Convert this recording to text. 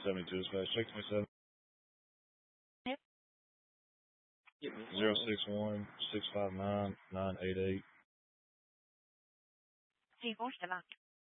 72 dispatch. Check 27. Yep. 061 659 988. Sí, consta lá.